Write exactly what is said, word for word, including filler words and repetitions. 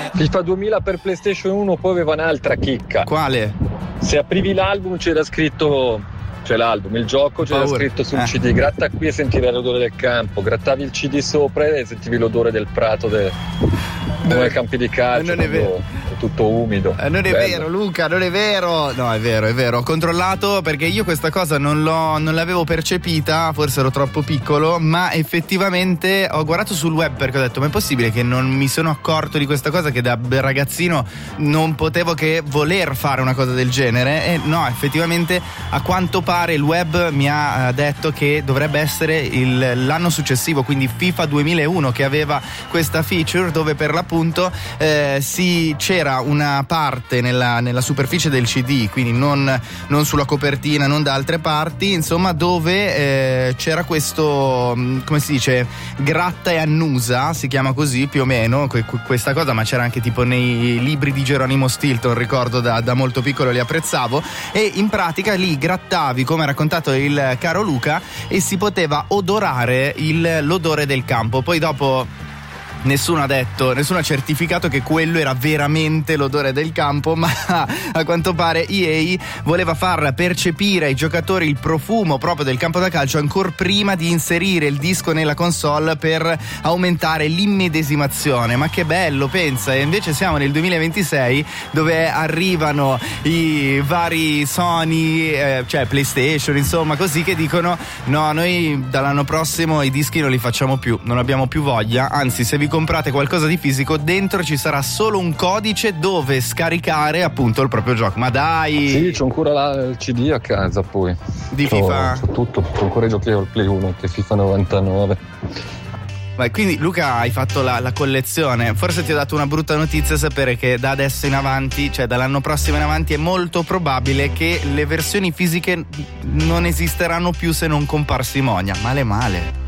FIFA duemila per PlayStation uno poi aveva un'altra chicca. Quale? Se aprivi l'album c'era scritto, cioè l'album, il gioco c'era Paura. scritto sul eh. C D, gratta qui e sentivi l'odore del campo, grattavi il C D sopra e sentivi l'odore del prato del, come ai campi di calcio, non è vero. è tutto umido. Eh, non è Bello. vero, Luca, non è vero. No, è vero, è vero. Ho controllato perché io questa cosa non l'ho non l'avevo percepita, forse ero troppo piccolo, ma effettivamente ho guardato sul web perché ho detto ma è possibile che non mi sono accorto di questa cosa, che da ragazzino non potevo che voler fare una cosa del genere. E no, effettivamente a quanto pare il web mi ha detto che dovrebbe essere il, l'anno successivo, quindi FIFA duemilauno, che aveva questa feature dove per l'appunto eh, si c'era una parte nella, nella superficie del C D, quindi non, non sulla copertina, non da altre parti, insomma, dove eh, c'era questo, come si dice, gratta e annusa, si chiama così più o meno que- questa cosa, ma c'era anche tipo nei libri di Geronimo Stilton, ricordo da, da molto piccolo, li apprezzavo, e in pratica lì grattavi, come ha raccontato il caro Luca, e si poteva odorare il, l'odore del campo. Poi dopo nessuno ha detto, nessuno ha certificato che quello era veramente l'odore del campo, ma a quanto pare E A voleva far percepire ai giocatori il profumo proprio del campo da calcio ancora prima di inserire il disco nella console per aumentare l'immedesimazione. Ma che bello, pensa, e invece siamo nel duemilaventisei dove arrivano i vari Sony, eh, cioè PlayStation, insomma, così, che dicono no, noi dall'anno prossimo i dischi non li facciamo più, non abbiamo più voglia, anzi se vi comprate qualcosa di fisico dentro ci sarà solo un codice dove scaricare appunto il proprio gioco. Ma dai, sì, c'ho ancora la, il C D a casa, poi di c'ho, FIFA c'ho tutto, c'ho ancora i giochi al Play uno, che FIFA novantanove. Ma quindi Luca hai fatto la, la collezione. Forse ti ho dato una brutta notizia, sapere che da adesso in avanti, cioè dall'anno prossimo in avanti, è molto probabile che le versioni fisiche non esisteranno più se non con parsimonia. Male male.